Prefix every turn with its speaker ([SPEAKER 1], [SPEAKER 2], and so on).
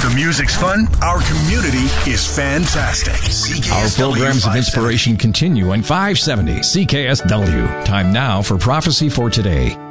[SPEAKER 1] The music's fun. Our community is fantastic.
[SPEAKER 2] Our programs of inspiration continue on 570 CKSW. Time now for Prophecy for Today.